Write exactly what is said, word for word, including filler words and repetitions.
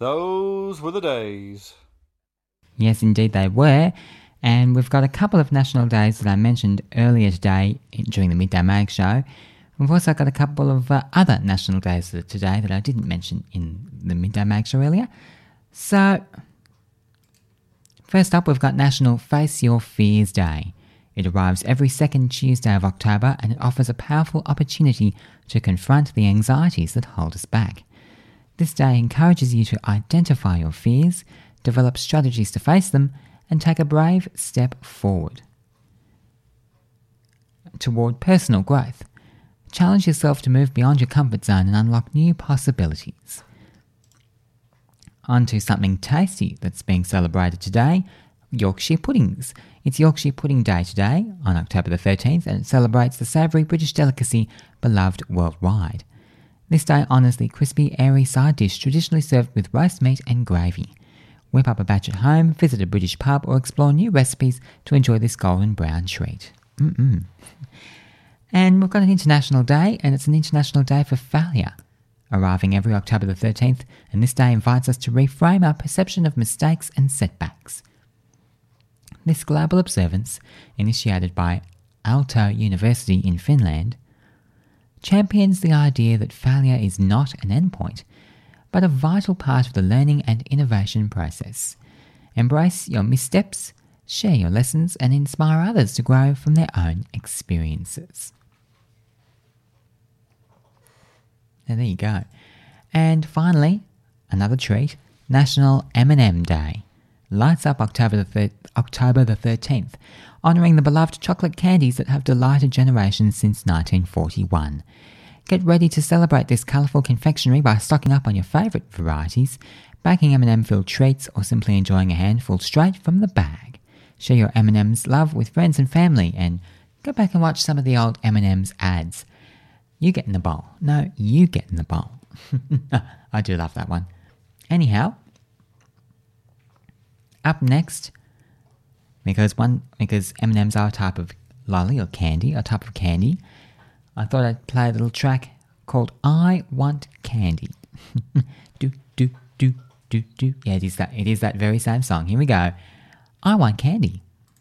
Those were the days. Yes, indeed they were. And we've got a couple of national days that I mentioned earlier today during the Midday Mag show. We've also got a couple of uh, other national days today that I didn't mention in the Midday Mag show earlier. So, first up, we've got National Face Your Fears Day. It arrives every second Tuesday of October, and it offers a powerful opportunity to confront the anxieties that hold us back. This day encourages you to identify your fears, develop strategies to face them, and take a brave step forward toward personal growth. Challenge yourself to move beyond your comfort zone and unlock new possibilities. On to something tasty that's being celebrated today, Yorkshire puddings. It's Yorkshire Pudding Day today, on October the thirteenth, and it celebrates the savoury British delicacy beloved worldwide. This day honours the crispy, airy side dish traditionally served with roast meat and gravy. Whip up a batch at home, visit a British pub, or explore new recipes to enjoy this golden brown treat. Mm-mm. And we've got an international day, and it's an international day for failure, arriving every October the thirteenth, and this day invites us to reframe our perception of mistakes and setbacks. This global observance, initiated by Aalto University in Finland, champions the idea that failure is not an endpoint, but a vital part of the learning and innovation process. Embrace your missteps, share your lessons, and inspire others to grow from their own experiences. Now there you go. And finally, another treat, National M and M Day. Lights up October the, thir- October the thirteenth, honouring the beloved chocolate candies that have delighted generations since nineteen forty-one. Get ready to celebrate this colourful confectionery by stocking up on your favourite varieties, baking M and M-filled treats, or simply enjoying a handful straight from the bag. Share your M and M's love with friends and family, and go back and watch some of the old M and M's ads. You get in the bowl. No, you get in the bowl. I do love that one. Anyhow, up next, because one because M and M's are a type of lolly or candy, a type of candy, I thought I'd play a little track called I Want Candy. do, do, do, do, do. Yeah, it is that, it is that very same song. Here we go. I Want Candy.